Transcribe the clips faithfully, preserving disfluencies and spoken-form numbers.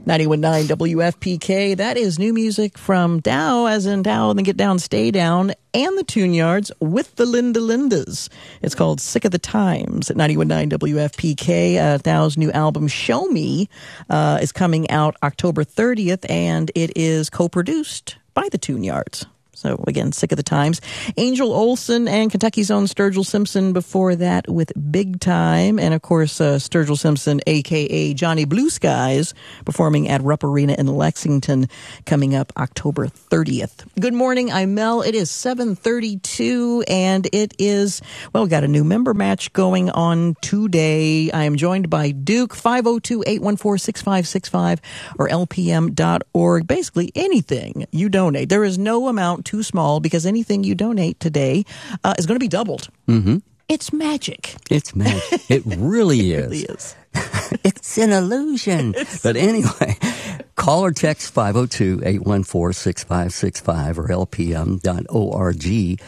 ninety-one point nine W F P K. That is new music from Dow, as in Dow and the Get Down, Stay Down, and the Tune Yards with the Linda Lindas. It's called Sick of the Times at ninety-one point nine W F P K. Uh, Dow's new album, Show Me, uh, is coming out October thirtieth, and it is co-produced by the Tune Yards. So, again, Sick of the Times. Angel Olsen and Kentucky's own Sturgill Simpson before that with Big Time. And, of course, uh, Sturgill Simpson, a k a. Johnny Blue Skies, performing at Rupp Arena in Lexington coming up October thirtieth. Good morning. I'm Mel. It is seven thirty-two, and it is, well, we got a new member match going on today. I am joined by Duke, five oh two, eight one four, six five six five, or L P M dot org. Basically, anything you donate. There is no amount too small, because anything you donate today uh, is going to be doubled. Mm-hmm. It's magic. It's magic. It really is. It really is. It's an illusion. It's... But anyway, call or text five oh two, eight one four, six five six five or L P M dot org.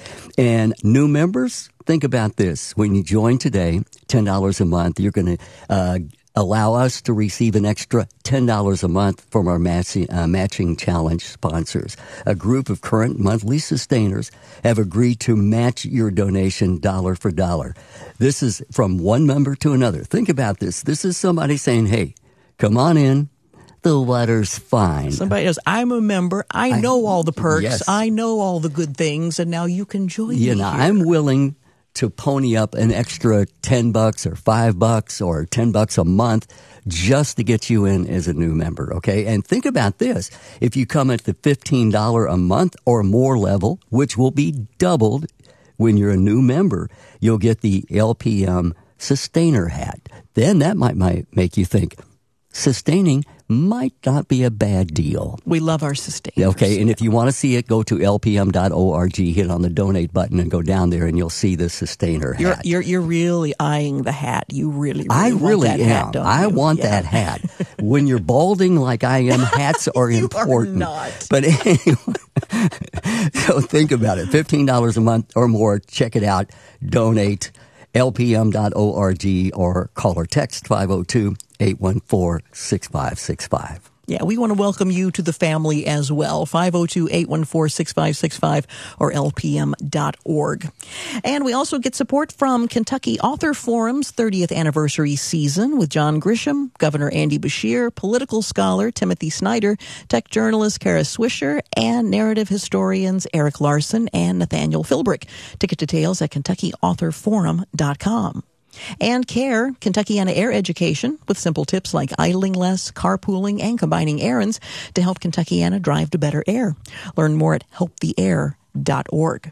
And new members, think about this. When you join today, ten dollars a month, you're going to uh, allow us to receive an extra ten dollars a month from our matching, uh, matching challenge sponsors. A group of current monthly sustainers have agreed to match your donation dollar for dollar. This is from one member to another. Think about this. This is somebody saying, hey, come on in. The water's fine. Somebody goes, I'm a member. I, I know all the perks. Yes. I know all the good things, and now you can join you me know, here. I'm willing to pony up an extra ten bucks or five bucks or ten bucks a month just to get you in as a new member, okay? And think about this. If you come at the fifteen dollars a month or more level, which will be doubled when you're a new member, you'll get the L P M Sustainer hat. Then that might, might make you think, sustaining might not be a bad deal. We love our sustainers. Okay, and if you want to see it, go to L P M dot org, hit on the donate button, and go down there, and you'll see the sustainer you're, hat. You're you're really eyeing the hat. You really, really I want really that am. hat, don't I you? want yeah. that hat. When you're balding like I am, hats are you important. Are not. But anyway, so think about it. fifteen dollars a month or more. Check it out. Donate. L P M dot org or call or text five oh two, eight one four, six five six five. Yeah, we want to welcome you to the family as well. five oh two, eight one four, six five six five or L P M dot org. And we also get support from Kentucky Author Forum's thirtieth anniversary season with John Grisham, Governor Andy Beshear, political scholar Timothy Snyder, tech journalist Kara Swisher, and narrative historians Eric Larson and Nathaniel Philbrick. Ticket details at kentucky author forum dot com. And CARE, Kentuckiana Air Education, with simple tips like idling less, carpooling, and combining errands to help Kentuckiana drive to better air. Learn more at help the air dot org.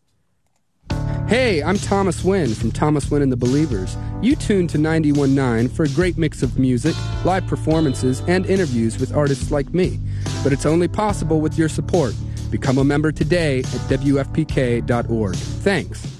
Hey, I'm Thomas Wynn from Thomas Wynn and the Believers. You tune to ninety-one point nine for a great mix of music, live performances, and interviews with artists like me. But it's only possible with your support. Become a member today at W F P K dot org. Thanks.